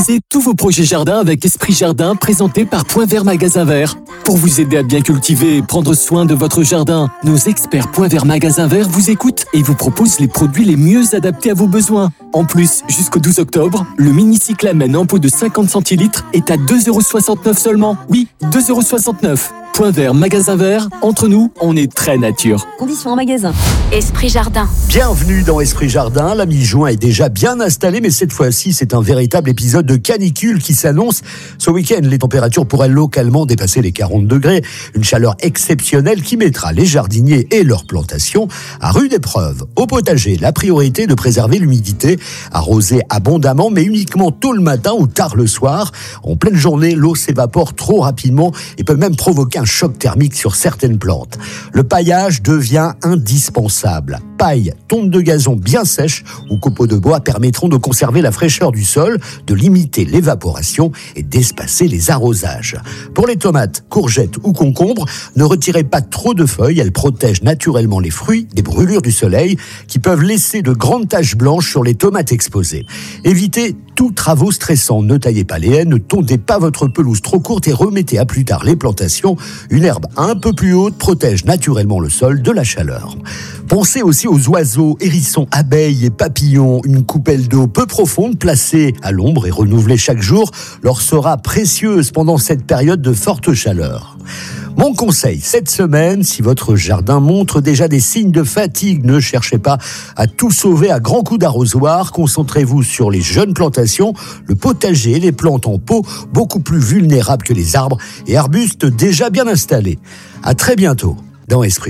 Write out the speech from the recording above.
Réalisez tous vos projets jardin avec Esprit Jardin, présenté par Point Vert Magasin Vert. Pour vous aider à bien cultiver et prendre soin de votre jardin, nos experts Point Vert Magasin Vert vous écoutent et vous proposent les produits les mieux adaptés à vos besoins. En plus, jusqu'au 12 octobre, le mini-cyclamen en pot de 50 centilitres est à 2,69 € seulement. Oui, 2,69 €. Point Vert Magasin Vert, entre nous, on est très nature. Conditions en magasin. Esprit Jardin. Bienvenue dans Esprit Jardin. La mi-juin est déjà bien installée, mais cette fois-ci, c'est un véritable épisode de canicule qui s'annonce. Ce week-end, les températures pourraient localement dépasser les 40 degrés. Une chaleur exceptionnelle qui mettra les jardiniers et leurs plantations à rude épreuve. Au potager, la priorité est de préserver l'humidité, arroser abondamment, mais uniquement tôt le matin ou tard le soir. En pleine journée, l'eau s'évapore trop rapidement et peut même provoquer un choc thermique sur certaines plantes. Le paillage devient indispensable. Paille, tonte de gazon bien sèche ou copeaux de bois permettront de conserver la fraîcheur du sol, de limiter l'évaporation et d'espacer les arrosages. Pour les tomates, courgettes ou concombres, ne retirez pas trop de feuilles, elles protègent naturellement les fruits des brûlures du soleil qui peuvent laisser de grandes taches blanches sur les tomates exposées. Évitez tous travaux stressants, ne taillez pas les haies, ne tondez pas votre pelouse trop courte et remettez à plus tard les plantations. Une herbe un peu plus haute protège naturellement le sol de la chaleur. Pensez aussi aux oiseaux, hérissons, abeilles et papillons. Une coupelle d'eau peu profonde placée à l'ombre et renouvelée chaque jour leur sera précieuse pendant cette période de forte chaleur. Mon conseil cette semaine, si votre jardin montre déjà des signes de fatigue, ne cherchez pas à tout sauver à grands coups d'arrosoir. Concentrez-vous sur les jeunes plantations, le potager et les plantes en pot, beaucoup plus vulnérables que les arbres et arbustes déjà bien installés. À très bientôt dans Esprit.